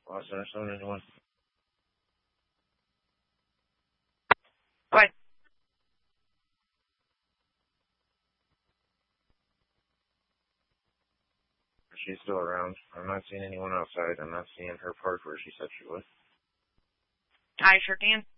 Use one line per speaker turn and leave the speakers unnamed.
Lost anyone?
Go ahead.
She's still around. I'm not seeing anyone outside. I'm not seeing her parked where she said she was.
I sure can.